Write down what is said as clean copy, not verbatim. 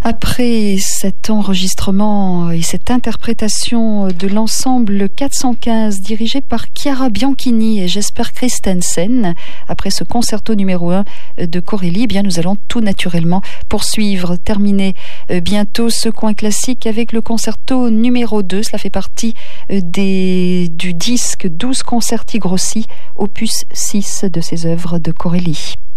Après cet enregistrement et cette interprétation de l'ensemble 415 dirigé par Chiara Bianchini et Jesper Christensen, après ce concerto numéro 1 de Corelli, eh bien nous allons tout naturellement poursuivre, terminer bientôt ce coin classique avec le concerto numéro 2. Cela fait partie du disque 12 concerti grossi, opus 6 de ces œuvres de Corelli.